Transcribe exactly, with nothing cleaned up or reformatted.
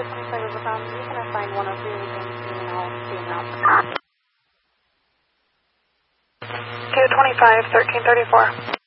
Q twenty-five is around. You can assign one of your agents and I'll see you now. Q twenty-five, thirteen thirty-four.